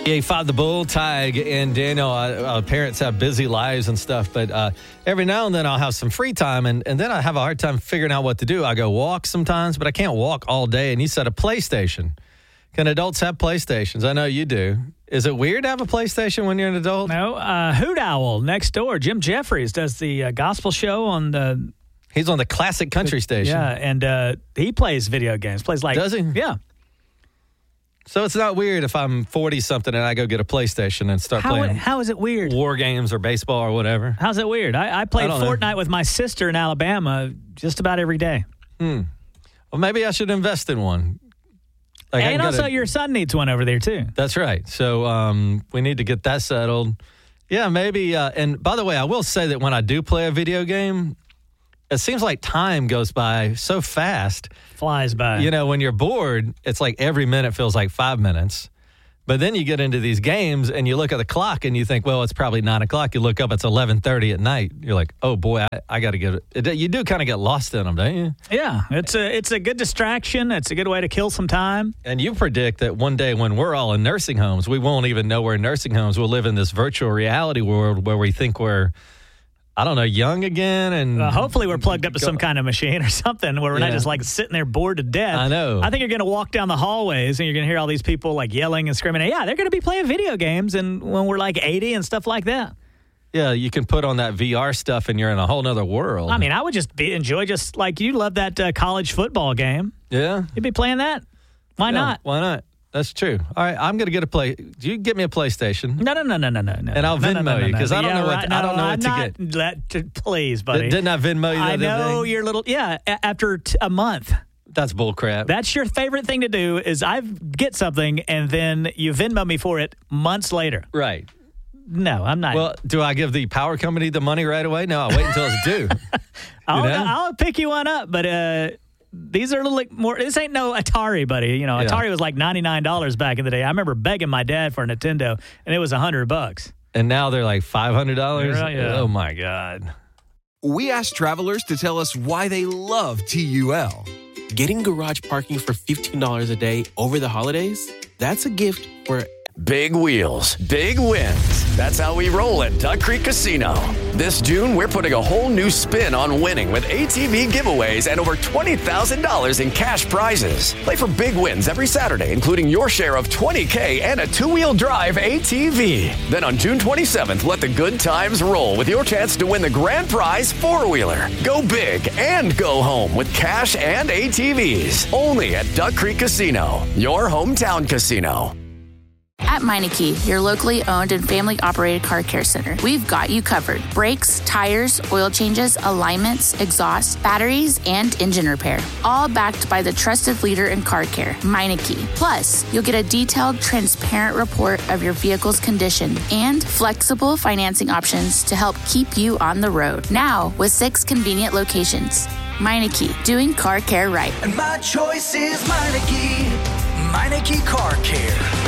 5 the Bull, Tig, and Daniel. Parents have busy lives and stuff, but every now and then I'll have some free time, and then I have a hard time figuring out what to do. I go walk sometimes, but I can't walk all day. And you said a PlayStation. Can adults have PlayStations? I know you do. Is it weird to have a PlayStation when you're an adult? No. Hoot Owl next door, Jim Jeffries, does the gospel show on the... He's on the classic country station. Yeah, and he plays video games. Does he? Yeah. So it's not weird if I'm 40-something and I go get a PlayStation and start playing. How is it weird? War games or baseball or whatever. How's it weird? I played Fortnite with my sister in Alabama just about every day. Well, maybe I should invest in one. And also your son needs one over there, too. That's right. So we need to get that settled. Yeah, maybe. And by the way, I will say that when I do play a video game, it seems like time goes by so fast. Flies by. You know, when you're bored, it's like every minute feels like 5 minutes. But then you get into these games and you look at the clock and you think, well, it's probably 9 o'clock. You look up, it's 11:30 at night. You're like, oh, boy, I got to get it. You do kind of get lost in them, don't you? Yeah, it's a good distraction. It's a good way to kill some time. And you predict that one day when we're all in nursing homes, we won't even know we're in nursing homes. We'll live in this virtual reality world where we think we're, I don't know, young again. And hopefully we're plugged up to some kind of machine or something where we're not just like sitting there bored to death. I know. I think you're going to walk down the hallways and you're going to hear all these people like yelling and screaming. Yeah, they're going to be playing video games and when we're like 80 and stuff like that. Yeah, you can put on that VR stuff and you're in a whole nother world. I mean, I would just enjoy just like you love that college football game. Yeah. You'd be playing that. Why not? Why not? That's true. All right, I'm going to get a play. Do you get me a PlayStation? No. And I'll Venmo you because I don't know what to get. Please, buddy. Didn't I Venmo you? I know your little after a month. That's bullcrap. That's your favorite thing to do is I get something and then you Venmo me for it months later. Right. No, I'm not. Well, do I give the power company the money right away? No, I'll wait until it's due. I'll pick you one up, but these are a little more. This ain't no Atari, buddy. You know, Atari was like $99 back in the day. I remember begging my dad for a Nintendo, and it was $100. And now they're like $500. Yeah. Oh my God. We asked travelers to tell us why they love TUL. Getting garage parking for $15 a day over the holidays? That's a gift for big wheels, big wins. That's how we roll at Duck Creek Casino. This June, we're putting a whole new spin on winning with ATV giveaways and over $20,000 in cash prizes. Play for big wins every Saturday, including your share of $20K and a two-wheel drive ATV. Then on June 27th, let the good times roll with your chance to win the grand prize four-wheeler. Go big and go home with cash and ATVs. Only at Duck Creek Casino, your hometown casino. At Meineke, your locally owned and family-operated car care center, we've got you covered. Brakes, tires, oil changes, alignments, exhaust, batteries, and engine repair. All backed by the trusted leader in car care, Meineke. Plus, you'll get a detailed, transparent report of your vehicle's condition and flexible financing options to help keep you on the road. Now, with 6 convenient locations. Meineke, doing car care right. And my choice is Meineke. Meineke Car Care.